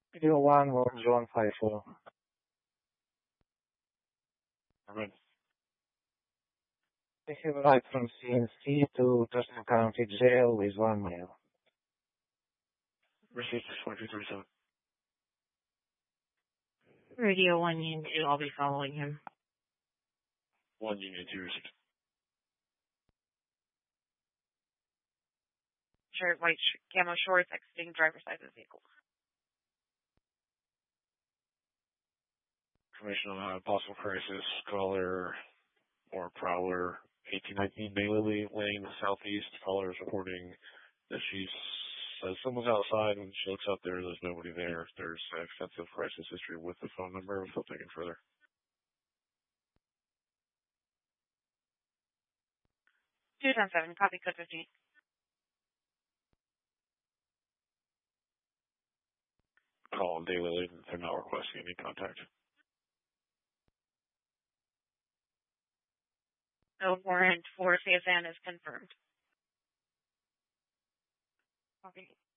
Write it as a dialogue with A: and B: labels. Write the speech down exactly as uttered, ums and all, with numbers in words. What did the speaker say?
A: Radio one, Orange one five four.
B: Alright.
A: I have a ride from C N C to Thurston County Jail with one mile.
B: Received twenty-two thirty-seven.
C: Radio one Union two, I'll be following him.
B: One Union two received.
C: Shirt, white sh- camo shorts, exiting driver's side of the vehicle.
B: Information on a possible crisis, caller or prowler, eighteen nineteen Bailey Lane, southeast. Caller is reporting that she says someone's outside. When she looks out there, there's nobody there. There's extensive crisis history with the phone number. We'll take it further.
C: two ten seven, copy code fifteen.
B: Call Daily Lane. They're not requesting any contact.
C: No warrant for C S N is confirmed. Copy.